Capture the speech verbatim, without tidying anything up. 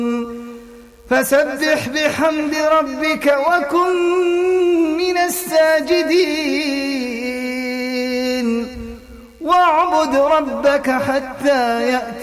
فسبح بحمد ربك وكن من الساجدين واعبد ربك حتى يأتي